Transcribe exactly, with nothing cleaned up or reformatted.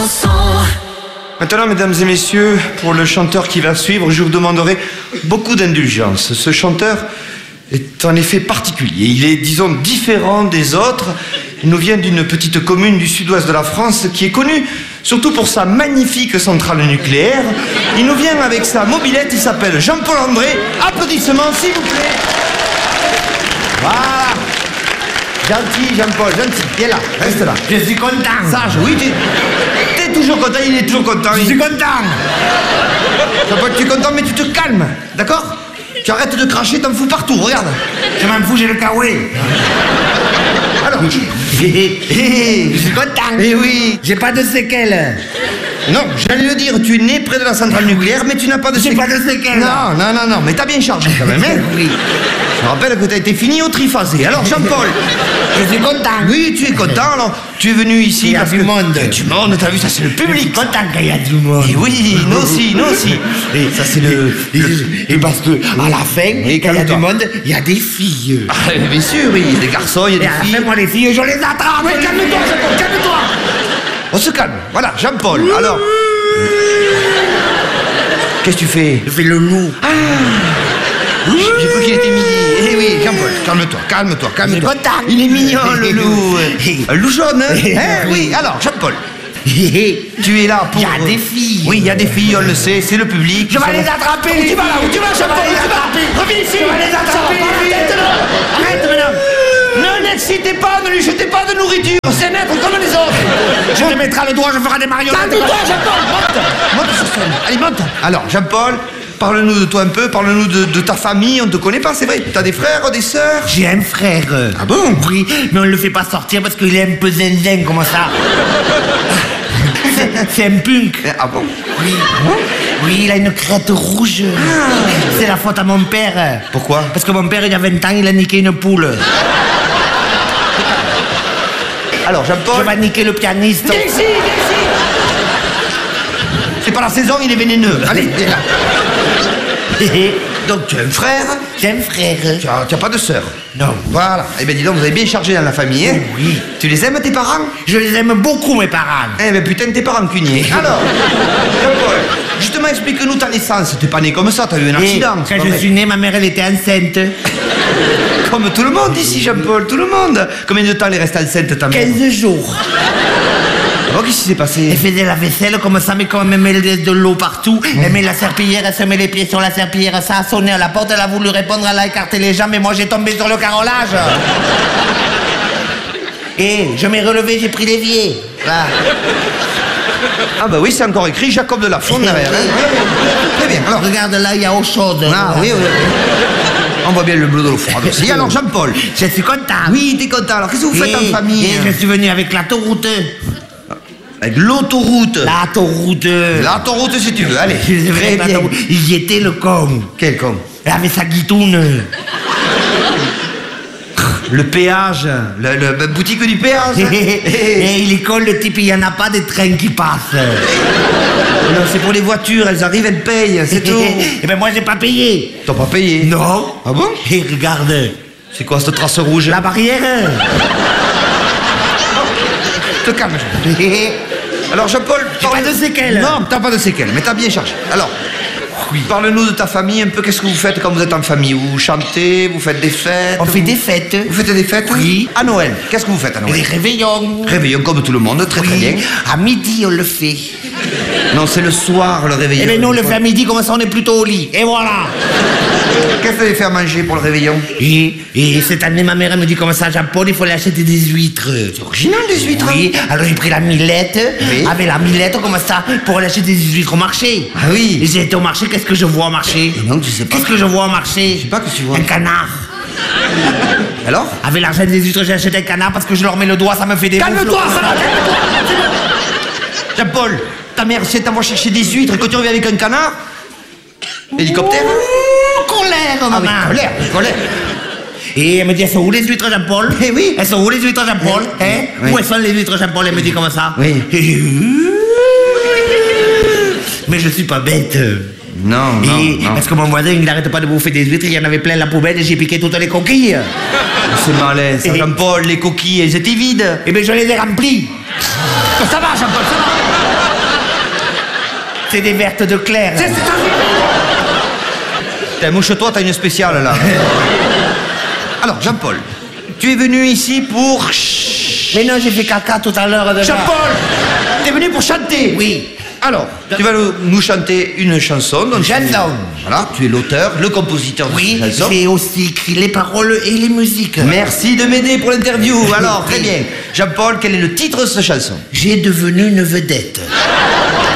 Maintenant, mesdames et messieurs, pour le chanteur qui va suivre, je vous demanderai beaucoup d'indulgence. Ce chanteur est en effet particulier. Il est, disons, différent des autres. Il nous vient d'une petite commune du sud-ouest de la France qui est connue surtout pour sa magnifique centrale nucléaire. Il nous vient avec sa mobilette, il s'appelle Jean-Paul André. Applaudissements, s'il vous plaît. Voilà. Gentil, Jean-Paul, gentil. Viens là, reste là. Je suis content. Sage, oui, t'es, t'es toujours content, il est toujours content. Je suis content. Jean-Paul, tu es content, mais tu te calmes, d'accord? Tu arrêtes de cracher, t'en fous partout, regarde. Je m'en fous, j'ai le kawaii. Alors, hé, hé, Je suis content. Eh oui. J'ai pas de séquelles. Non, j'allais le dire, tu es né près de la centrale nucléaire, mais tu n'as pas de J'ai séquelles. pas de séquelles. Non, non, non, non, mais t'as bien chargé quand même, hein? Oui. Je me rappelle que t'as été fini au triphasé. Alors, Jean-Paul. Je suis content. Oui, tu es content, alors tu es venu ici Il y a parce du que... monde. Il y a du monde, t'as vu, ça c'est le Je suis public. content qu'il y a du monde. Et oui, nous aussi, nous aussi. Et ça c'est le... Et, le- et parce que à la fin, Et quand il y a du calme-toi. monde, il y a des filles. Ah, bien sûr, oui, il y a des garçons, il y a Et des à la filles. fin, moi, les filles, je les attrape. Mais calme-toi, Jean-Paul, calme-toi. On se calme. Voilà, Jean-Paul, alors... Qu'est-ce que tu fais? Je fais le loup. J'ai cru qu'il était midi. Eh oui, Jean-Paul, calme-toi, calme-toi, calme-toi. Je suis content. Il est mignon, le loup. Un loup jaune, hein? Hein, oui, alors, Jean-Paul, tu es là pour... Il y a des filles. Oui, il y a des filles, on le sait, c'est le public. Je vais les attraper. Où tu vas là? Où tu vas, Jean-Paul? Je vais les Où tu vas? attraper. Reviens ici. Je vais les attraper. Arrête, là. Arrête, madame. Ne l'excitez pas, ne lui jetez pas de nourriture. C'est un être comme les autres. Je te mettrai le doigt, je ferai des marionnettes. Calme-toi, Jean-Paul, monte. Monte sur scène. Allez, monte. Alors, Jean-Paul, parle-nous de toi un peu, parle-nous de, de ta famille. On te connaît pas, c'est vrai. T'as des frères, des sœurs? J'ai un frère. Ah bon? Oui, mais on le fait pas sortir parce qu'il est un peu zinzin, comme ça. C'est- C'est un punk. Ah bon? Oui. Oui, il a une crête rouge. C'est la faute à mon père. Pourquoi? Parce que mon père, il y a vingt ans, il a niqué une poule. Alors, Je Jean-Paul... vais niquer le pianiste. Viens ici, viens ici. C'est pas la saison, il est vénéneux. Allez, viens là. Donc, tu as un frère, J'ai un frère. tu as, tu as pas de sœur. Non. Voilà. Eh bien, dis donc, vous avez bien chargé dans la famille, hein? Oui. Tu les aimes, tes parents? Je les aime beaucoup, mes parents. Eh ben putain, t'es pas rancunier. Alors, Jean-Paul, justement, explique-nous ta naissance. T'es pas né comme ça, t'as eu un Et accident. c'est quand pas je vrai. suis né, ma mère, elle était enceinte. Comme tout le monde ici, Jean-Paul, tout le monde. Combien de temps elle est restée enceinte, ta mère? quinze jours. Oh, qu'est-ce qui s'est passé? Elle faisait la vaisselle comme ça, mais comme elle met de l'eau partout, elle met la serpillière, elle se met les pieds sur la serpillière, ça a sonné à la porte, elle a voulu répondre, elle a écarté les jambes, et moi j'ai tombé sur le carrelage. Et je m'ai relevé, j'ai pris l'évier. Voilà. Ah bah oui, c'est encore écrit Jacob de la Fonde derrière. hein. Très bien, alors. Regarde là, il y a eau chaude. Ah oui, oui. On voit bien le bleu de l'eau froide aussi. Alors, Jean-Paul. Je suis content. Oui, t'es content. Alors, qu'est-ce que vous faites Et- en famille? Et je suis venu avec l'autoroute. Avec l'autoroute. L'autoroute. L'autoroute, si tu veux. Allez, Je suis venu très avec bien. l'autoroute. Il y était le con. Quel con? Elle avait sa guitoune. Le péage. Le, le- la boutique du péage. Et il est con, le type, il n'y en a pas des trains qui passent. Non, c'est pour les voitures. Elles arrivent, elles payent. C'est tout. Et ben moi, j'ai pas payé. T'as pas payé? Non. Ah bon? Et regarde, C'est quoi cette trace rouge? la barrière. Te calme. Alors, Jean-Paul. J'ai parle- pas de séquelles. Non, t'as pas de séquelles, mais t'as bien chargé. Alors, parle-nous de ta famille un peu. Qu'est-ce que vous faites quand vous êtes en famille? Vous chantez, vous faites des fêtes? On fait vous- des fêtes. Vous faites des fêtes? Oui. À Noël. Qu'est-ce que vous faites à Et Noël? des réveillons. Réveillon comme tout le monde, très très bien. Oui. À midi, on le fait. Non, c'est le soir le réveillon. Et ben nous, on le fait à midi, comme ça, on est plutôt au lit. Et voilà. Qu'est-ce que vous allez faire manger pour le réveillon? Et, et cette année, ma mère, elle me dit comme ça, Jean-Paul, il faut aller acheter des huîtres. C'est original, des huîtres. Oui, alors j'ai pris la millette, Oui. avec la millette comme ça, pour aller acheter des huîtres au marché. Ah oui. Et j'ai été au marché, qu'est-ce que je vois au marché? Non, tu sais pas. Qu'est-ce que je vois au marché? Je sais pas que tu vois. Un canard. Alors? Avec l'argent des huîtres, j'ai acheté un canard parce que je leur mets le doigt, ça me fait des Calme-toi, bouffes. ça va, calme-toi. Jean-Paul, ta mère, si elle t'envoie chercher des huîtres et que tu reviens avec un canard? Hélicoptère? Ouh, colère, Ah maman. oui, colère, colère. Et elle me dit, elles sont où les huîtres, Jean-Paul? Eh oui. Elles sont où les huîtres, Jean-Paul? Oui. Hein? Oui. Où elles sont les huîtres, Jean-Paul? Elle me dit comme ça. Oui. Mais je suis pas bête. Non, non, Et non. parce que mon voisin, il n'arrête pas de bouffer des huîtres, il y en avait plein la poubelle et j'ai piqué toutes les coquilles. C'est malin, ça, Et- Jean-Paul, les coquilles, elles étaient vides. Et bien je les ai remplies. Ça va, Jean-Paul, ça va. C'est des vertes de Claire. C'est ça. Putain, mouche-toi, t'as une spéciale là. Alors, Jean-Paul, tu es venu ici pour... Mais non, j'ai fait caca tout à l'heure déjà. Jean-Paul, t'es venu pour chanter. Oui. Alors, tu vas nous nous chanter une chanson. Donc Une chanson. tu- Voilà, tu es l'auteur, le compositeur de Oui, cette chanson. j'ai aussi écrit les paroles et les musiques. Merci de m'aider pour l'interview. Alors, très bien. Jean-Paul, quel est le titre de cette chanson? J'ai devenu une vedette.